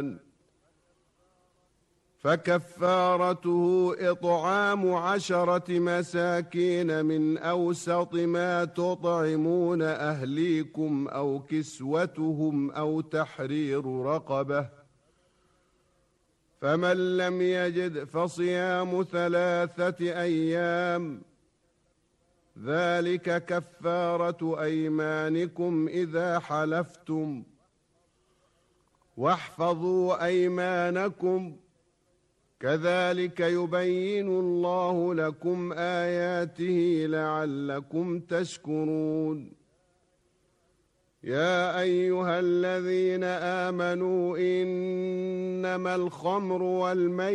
شيئا فكفارته إطعام 10 مساكين من أوسط ما تطعمون أهليكم أو كسوتهم أو تحرير رقبة فمن لم يجد فصيام 3 أيام ذلك كفارة أيمانكم إذا حلفتم واحفظوا أيمانكم كذلك يبين الله لكم آياته لعلكم تشكرون يا أيها الذين آمنوا إنما الخمر والميسر